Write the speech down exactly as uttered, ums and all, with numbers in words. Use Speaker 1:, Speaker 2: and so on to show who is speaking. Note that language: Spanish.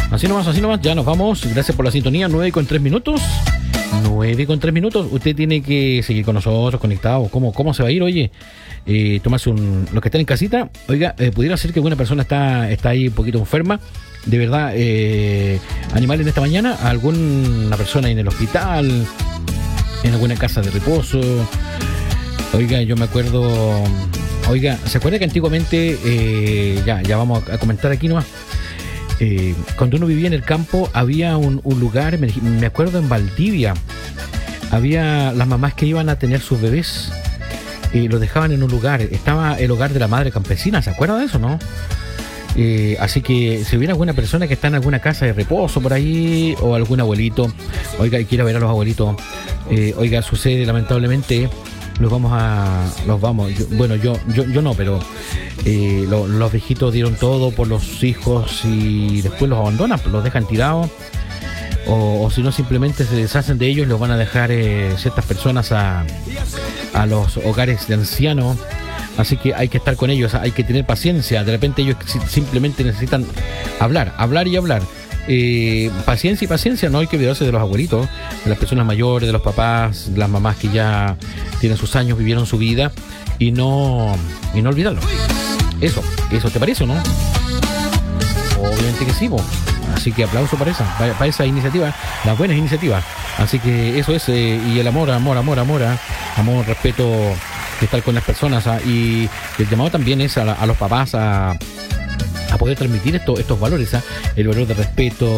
Speaker 1: Así nomás, así nomás, ya nos vamos. Gracias por la sintonía, nueve con tres minutos. nueve con tres minutos. Usted tiene que seguir con nosotros, conectados. ¿Cómo, cómo se va a ir, oye? Eh, tomarse un... Los que están en casita, oiga, eh, pudiera ser que alguna persona está, está ahí un poquito enferma. De verdad, eh, animales en esta mañana, alguna persona en el hospital, en alguna casa de reposo. Oiga, yo me acuerdo... Oiga, ¿se acuerda que antiguamente, eh, ya, ya vamos a comentar aquí nomás, eh, cuando uno vivía en el campo había un, un lugar, me, me acuerdo en Valdivia, había las mamás que iban a tener sus bebés y los dejaban en un lugar, estaba el hogar de la madre campesina, ¿se acuerda de eso, no? Eh, así que si hubiera alguna persona que está en alguna casa de reposo por ahí, o algún abuelito, oiga, y quiera ver a los abuelitos, eh, oiga, sucede lamentablemente, los vamos a, los vamos, yo, bueno, yo, yo, yo no, pero eh, lo, los viejitos dieron todo por los hijos y después los abandonan, los dejan tirados, o, o si no simplemente se deshacen de ellos y los van a dejar eh, ciertas personas a, a los hogares de ancianos. Así que hay que estar con ellos, hay que tener paciencia. De repente ellos simplemente necesitan hablar, hablar y hablar. Eh, paciencia y paciencia, no hay que olvidarse de los abuelitos, de las personas mayores, de los papás, de las mamás que ya tienen sus años, vivieron su vida y no, y no olvidarlo. Eso, eso te parece, ¿o no? Obviamente que sí, po. Así que aplauso para esa, para, para esa iniciativa, las buenas iniciativas. Así que eso es, eh, y el amor, amor, amor, amor, amor, amor, respeto, de estar con las personas, ah, y el llamado también es a, la, a los papás a, a poder transmitir esto, estos valores, ah, el valor de respeto,